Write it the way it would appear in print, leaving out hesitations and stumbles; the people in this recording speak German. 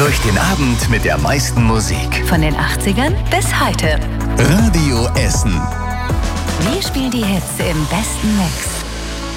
Durch den Abend mit der meisten Musik. Von den 80ern bis heute. Radio Essen. Wir spielen die Hits im besten Mix.